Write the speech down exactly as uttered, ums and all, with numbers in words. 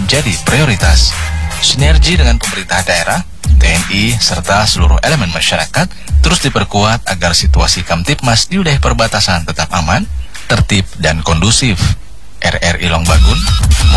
menjadi prioritas. Sinergi dengan pemerintah daerah, T N I, serta seluruh elemen masyarakat terus diperkuat agar situasi Kamtipmas di wilayah perbatasan tetap aman, tertib, dan kondusif. R R I Longbagun